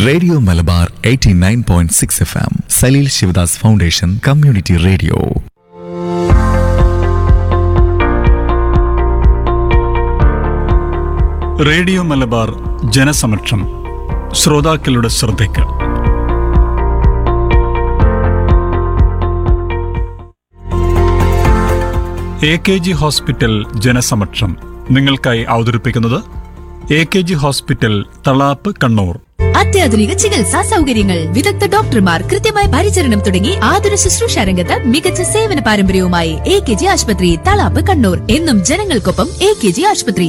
Radio Malabar 89.6 FM Saleel Sivadas foundation community radio. Radio Malabar ജനസമക്ഷം. ശ്രോതാക്കളുടെ ശ്രദ്ധയ്ക്ക് AKG hospital ജനസമക്ഷം നിങ്ങൾക്കായി അവതരിപ്പിക്കുന്നത് AKG ഹോസ്പിറ്റൽ തളാപ്പ്, കണ്ണൂർ. അത്യാധുനിക ചികിത്സാ സൗകര്യങ്ങൾ, വിദഗ്ധ ഡോക്ടർമാർ, കൃത്യമായ പരിചരണം തുടങ്ങി ആതുര ശുശ്രൂഷ രംഗത്ത് മികച്ച സേവന പാരമ്പര്യവുമായി AKG ആശുപത്രി, തളാപ്പ്, കണ്ണൂർ. എന്നും ജനങ്ങൾക്കൊപ്പം AKG ആശുപത്രി.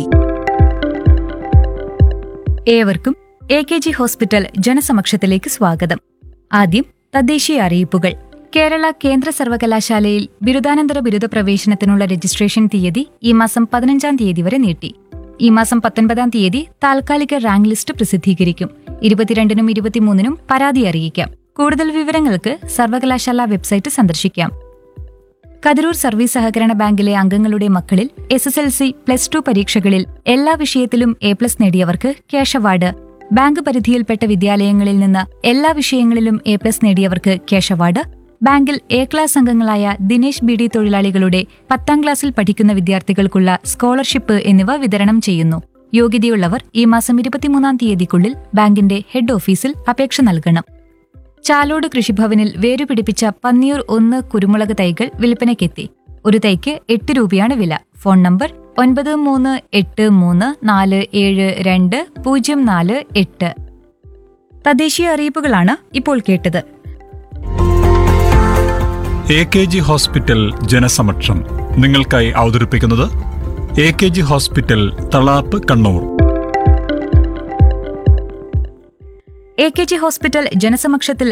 ഏവർക്കും AKG ഹോസ്പിറ്റൽ ജനസമക്ഷത്തിലേക്ക് സ്വാഗതം. ആദ്യം തദ്ദേശീയ അറിയിപ്പുകൾ. കേരള കേന്ദ്ര സർവകലാശാലയിൽ ബിരുദാനന്തര ബിരുദ പ്രവേശനത്തിനുള്ള രജിസ്ട്രേഷൻ തീയതി ഈ മാസം 15-ാം തീയതി വരെ നീട്ടി. ഈ മാസം 19-ാം തീയതി താൽക്കാലിക റാങ്ക് ലിസ്റ്റ് പ്രസിദ്ധീകരിക്കും. 22-നും 23-നും പരാതി അറിയിക്കാം. കൂടുതൽ വിവരങ്ങൾക്ക് സർവകലാശാല വെബ്സൈറ്റ് സന്ദർശിക്കാം. കതിരൂർ സർവീസ് സഹകരണ ബാങ്കിലെ അംഗങ്ങളുടെ മക്കളിൽ SSLC, +2 പരീക്ഷകളിൽ എല്ലാ വിഷയത്തിലും A+ നേടിയവർക്ക് ക്യാഷ് അവാർഡ്. ബാങ്ക് പരിധിയിൽപ്പെട്ട വിദ്യാലയങ്ങളിൽ നിന്ന് എല്ലാ വിഷയങ്ങളിലും A+ നേടിയവർക്ക് ക്യാഷ് അവാർഡ്. ബാങ്കിൽ A ക്ലാസ് അംഗങ്ങളായ ദിനേശ് BD തൊഴിലാളികളുടെ 10ാം ക്ലാസ്സിൽ പഠിക്കുന്ന വിദ്യാർത്ഥികൾക്കുള്ള സ്കോളർഷിപ്പ് എന്നിവ വിതരണം ചെയ്യുന്നു. യോഗ്യതയുള്ളവർ ഈ മാസം 23-ാം തീയതിക്കുള്ളിൽ ബാങ്കിന്റെ ഹെഡ് ഓഫീസിൽ അപേക്ഷ നൽകണം. ചാലോട് കൃഷിഭവനിൽ വേരുപിടിപ്പിച്ച പന്നിയൂർ 1 കുരുമുളക് തൈകൾ വിൽപ്പനയ്ക്കെത്തി. ഒരു തൈക്ക് 8 രൂപയാണ് വില. Phone number 9383472048. തദ്ദേശീയ അറിയിപ്പുകളാണ് ഇപ്പോൾ കേട്ടത്. AKG ഹോസ്പിറ്റൽ ജനസമക്ഷം നിങ്ങൾക്കായി അവതരിപ്പിക്കുന്നത് AKG hospital Thalap, Kannur. AKG hospital ജനസമക്ഷത്തിൽ